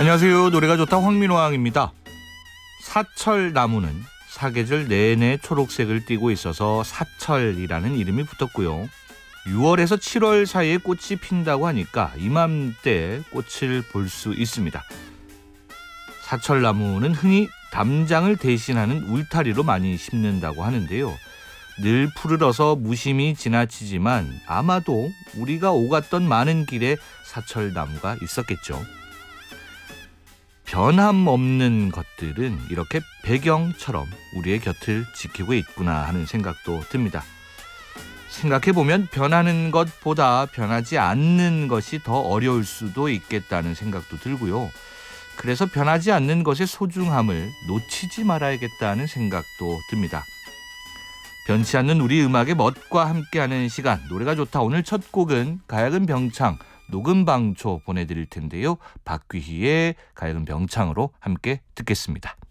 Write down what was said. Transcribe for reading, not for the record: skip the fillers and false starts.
안녕하세요. 노래가 좋다 황민호왕입니다. 사철나무는 사계절 내내 초록색을 띠고 있어서 사철이라는 이름이 붙었고요. 6월에서 7월 사이에 꽃이 핀다고 하니까 이맘때 꽃을 볼 수 있습니다. 사철나무는 흔히 담장을 대신하는 울타리로 많이 심는다고 하는데요. 늘 푸르러서 무심히 지나치지만 아마도 우리가 오갔던 많은 길에 사철나무가 있었겠죠. 변함없는 것들은 이렇게 배경처럼 우리의 곁을 지키고 있구나 하는 생각도 듭니다. 생각해보면 변하는 것보다 변하지 않는 것이 더 어려울 수도 있겠다는 생각도 들고요. 그래서 변하지 않는 것의 소중함을 놓치지 말아야겠다는 생각도 듭니다. 변치 않는 우리 음악의 멋과 함께하는 시간, 노래가 좋다. 오늘 첫 곡은 가야금 병창, 녹음방초 보내드릴 텐데요. 박귀희의 가야금 병창으로 함께 듣겠습니다.